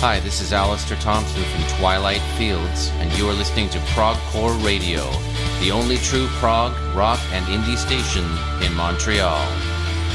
Hi, this is Alistair Thompson from Twilight Fields, and you are listening to Progcore Radio, the only true prog, rock, and indie station in Montreal.